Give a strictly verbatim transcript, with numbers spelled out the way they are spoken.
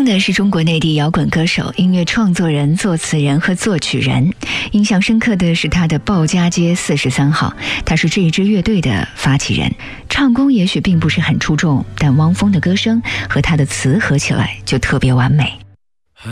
峰呢是中国内地摇滚歌手、音乐创作人、作词人和作曲人。印象深刻的是他的鲍家街四十三号，他是这一支乐队的发起人。唱功也许并不是很出众，但汪峰的歌声和他的词合起来就特别完美。